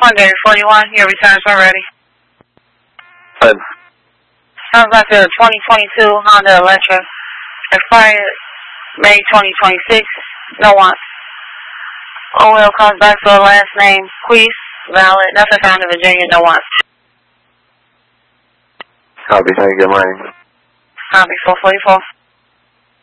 Hyundai 41, your returns are ready. Good. Sounds like a 2022 Honda Elantra. Expired May 2026. No wants. OL comes back to a last name. Queese. Valid. Nothing found in Virginia. No wants. Copy. Thank you. Good morning. Copy 444.